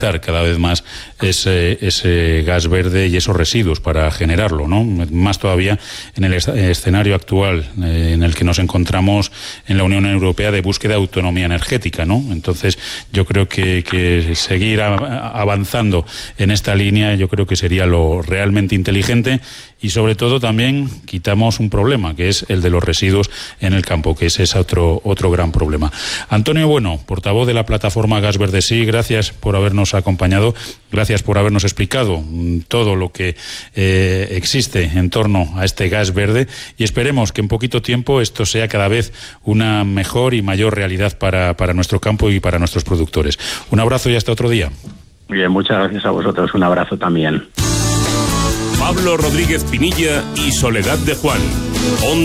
cada vez más ese gas verde y esos residuos para generarlo, ¿no? Más todavía en el escenario actual en el que nos encontramos en la Unión Europea de búsqueda de autonomía energética, ¿no? Entonces yo creo que seguir avanzando en esta línea yo creo que sería lo realmente inteligente, y sobre todo también quitamos un problema que es el de los residuos en el campo, que ese es otro gran problema. Antonio Bueno, portavoz de la plataforma Gas Verde Sí, gracias por habernos acompañado, gracias por habernos explicado todo lo que existe en torno a este gas verde, y esperemos que en poquito tiempo esto sea cada vez una mejor y mayor realidad para nuestro campo y para nuestros productores. Un abrazo y hasta otro día. Bien, muchas gracias a vosotros, un abrazo también. Pablo Rodríguez Pinilla y Soledad de Juan.